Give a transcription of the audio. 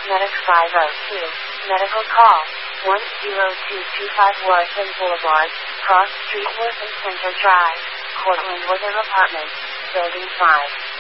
Medic 502. Medical call. 10225 Worthing Boulevard, Cross Street, Worthing Center Drive, Cortland, Worthing Apartments, Building 5.